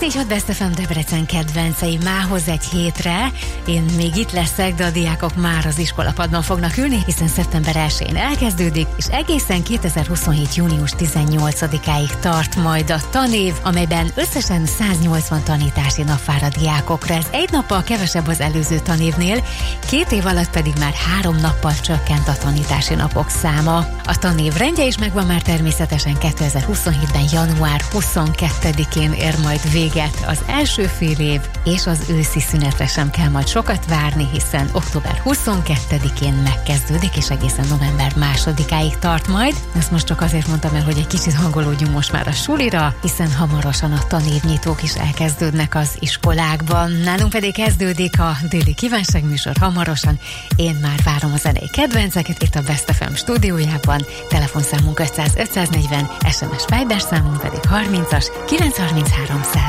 104.6 Best FM Debrecen kedvencei mához egy hétre. Én még itt leszek, de a diákok már az iskolapadban fognak ülni, hiszen szeptember 1-én elkezdődik, és egészen 2027. június 18-áig tart majd a tanév, amelyben összesen 180 tanítási nap vár a diákokra. Ez egy nappal kevesebb az előző tanévnél, 2 év alatt pedig már 3 nappal csökkent a tanítási napok száma. A tanév rendje is megvan már természetesen 2027-ben január 22-én ér majd véget az első fél év, és az őszi szünetre sem kell majd sokat várni, hiszen október 22-én megkezdődik, és egészen november 2-áig tart majd. Ezt most csak azért mondtam el, hogy egy kicsit hangolódjunk most már a sulira, hiszen hamarosan a tanévnyitók is elkezdődnek az iskolákban. Nálunk pedig kezdődik a déli kívánságműsor hamarosan. Én már várom a zenei kedvenceket itt a Best FM stúdiójában. Telefonszámunk 500 540, SMS Viber számunk pedig 30-as 933 100.